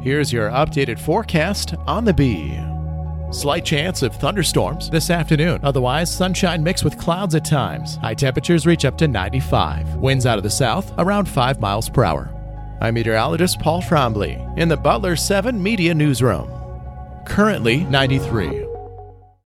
Here's your updated forecast on the Bee. Slight chance of thunderstorms this afternoon. Otherwise, sunshine mixed with clouds at times. High temperatures reach up to 95. Winds out of the south around 5 miles per hour. I'm meteorologist Paul Trombley in the Butler 7 Media Newsroom. Currently 93.